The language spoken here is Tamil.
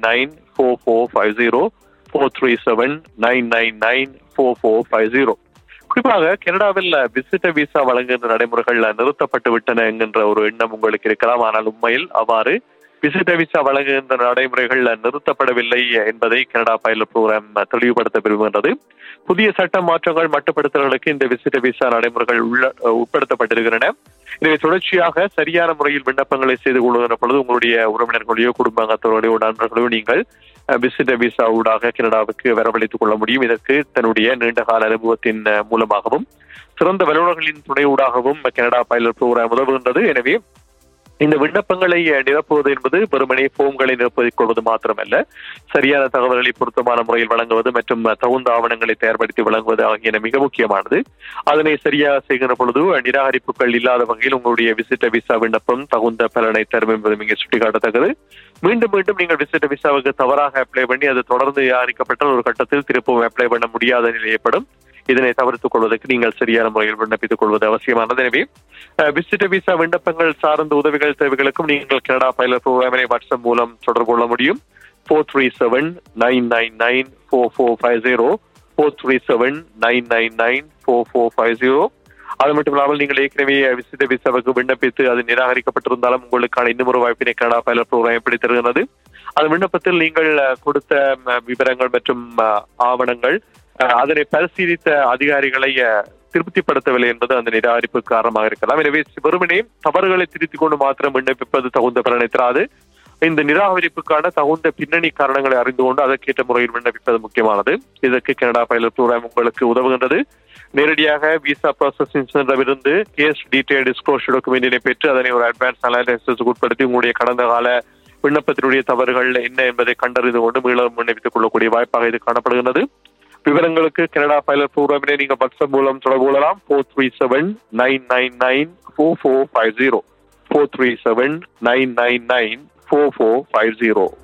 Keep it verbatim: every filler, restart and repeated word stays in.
Nine four four five zero four three seven nine nine nine four four five zero. குறிப்பாக கனடாவில் விசிட்டர் விசா வழங்குகின்ற நடைமுறைகள் நிறுத்தப்பட்டு விட்டன என்கின்ற ஒரு எண்ணம் உங்களுக்கு இருக்கலாம். ஆனால் உண்மையில் அவ்வாறு விசிட்டர் விசா வழங்குகின்ற நடைமுறைகள் நிறுத்தப்படவில்லை என்பதை கனடா பைலட் புரோகிராம் தெளிவுபடுத்த விரும்புகின்றது. புதிய சட்ட மாற்றங்கள் மட்டுப்படுத்தல்களுக்கு இந்த விசிட்டர் விசா நடைமுறைகள் உள்ள உட்படுத்தப்பட்டிருக்கின்றன. எனவே தொடர்ச்சியாக சரியான முறையில் விண்ணப்பங்களை செய்து கொள்கின்ற பொழுது உங்களுடைய உறவினர்களையோ குடும்பத்தோடையோ நண்பர்களையோ நீங்கள் விசிட்டர் விசா ஊடாக கனடாவுக்கு வரவழைத்துக் கொள்ள முடியும். இதற்கு தன்னுடைய நீண்டகால அனுபவத்தின் மூலமாகவும் சிறந்த வல்லுநர்களின் துணையூடாகவும் கனடா பைலட் புரோகிராம் உதவுகின்றது. எனவே இந்த விண்ணப்பங்களை நிரப்புவது என்பது வெறுமனே போம்களை நிரப்பிக் கொள்வது மாத்திரமல்ல, சரியான தகவல்களை பொருத்தமான முறையில் வழங்குவது மற்றும் தகுந்த ஆவணங்களை தயார்படுத்தி வழங்குவது ஆகியன மிக முக்கியமானது. அதனை சரியாக செய்கின்ற பொழுது நிராகரிப்புகள் இல்லாத வகையில் உங்களுடைய விசிட்டர் விசா விண்ணப்பம் தகுந்த பலனை தரும் என்பது மிக சுட்டிக்காட்டத்தக்கது. மீண்டும் மீண்டும் நீங்கள் விசிட்டர் விசாவுக்கு தவறாக அப்ளை பண்ணி அது தொடர்ந்து நிராகரிக்கப்பட்டால் ஒரு கட்டத்தில் திருப்பவும் அப்ளை பண்ண முடியாத நிலை ஏற்படும். இதனை தவிர்த்துக் கொள்வதற்கு நீங்கள் சரியான முறையில் விண்ணப்பித்துக் கொள்வது அவசியமானது. எனவே விசிட்டர் விசா விண்ணப்பங்கள் சார்ந்த உதவிகள் தேவைகளுக்கும் நீங்கள் கனடா பைலட் புரோகிராமினை வாட்ஸ்அப் மூலம் தொடர்பு கொள்ள முடியும். Four three seven nine nine nine four four five zero four three seven nine nine nine four four five zero. அது மட்டும் இல்லாமல் நீங்கள் ஏற்கனவே விசிட்டர் விசாவுக்கு விண்ணப்பித்து அது நிராகரிக்கப்பட்டிருந்தாலும் உங்களுக்கான இன்னும் ஒரு வாய்ப்பினை கனடா பைலட் புரோகிராம் எப்படி தருகிறது. அந்த விண்ணப்பத்தில் நீங்கள் கொடுத்த விவரங்கள் மற்றும் ஆவணங்கள் அதனை பரிசீலித்த அதிகாரிகளை திருப்திப்படுத்தவில்லை என்பது அந்த நிராகரிப்பு காரணமாக இருக்கலாம். எனவே வெறுமனே தவறுகளை திருத்திக் கொண்டு மாத்திரம் விண்ணப்பிப்பது தகுந்த பலனை தராது. இந்த நிராகரிப்புக்கான தகுந்த பின்னணி காரணங்களை அறிந்து கொண்டு அதற்கேற்ற முறையில் விண்ணப்பிப்பது முக்கியமானது. இதற்கு கனடா பைலட் புரோகிராம் உங்களுக்கு உதவுகின்றது. நேரடியாக visa processing சென்டரிலிருந்து case detail disclosure டாக்குமெண்டினை பெற்று அதனை ஒரு அட்வான்ஸ் அனாலிசிஸ் உட்படுத்தி உங்களுடைய கடந்த கால விண்ணப்பத்தினுடைய தவறுகள் என்ன என்பதை கண்டறிந்து கொண்டு மீளவும் விண்ணப்பித்துக் கொள்ளக்கூடிய வாய்ப்பாக இது காணப்படுகிறது. விவரங்களுக்கு கனடா பைலட் புரோகிராமினை நீங்கள் வாட்ஸ்அப் மூலம் தொடர்பு கொள்ளலாம். Four three seven nine nine nine four four five zero four three seven nine nine nine four four five zero.